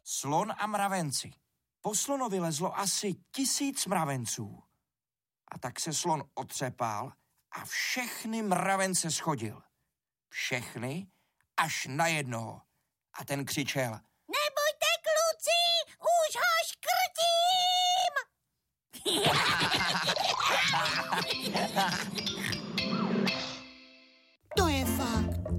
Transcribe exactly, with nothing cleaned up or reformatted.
Slon a mravenci. Po slonovi lezlo asi tisíc mravenců. A tak se slon otřepal a všechny mravence schodil. Všechny až na jednoho. A ten křičel: Nebojte, kluci, už ho škrtím!